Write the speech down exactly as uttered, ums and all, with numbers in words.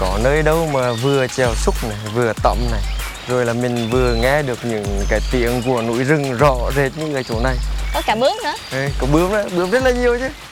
có nơi đâu mà vừa chèo súp này, vừa tắm này, rồi là mình vừa nghe được những cái tiếng của núi rừng rõ rệt như cái chỗ này. Có cả bướm nữa. Ê, có bướm đó, bướm rất là nhiều chứ.